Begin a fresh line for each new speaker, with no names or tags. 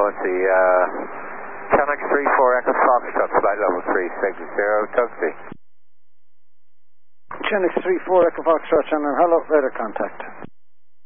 fluency. 10x34 Echo Foxtrot, flight level 360, taxi.
10x34 Echo Foxtrot, channel, hello, radar contact.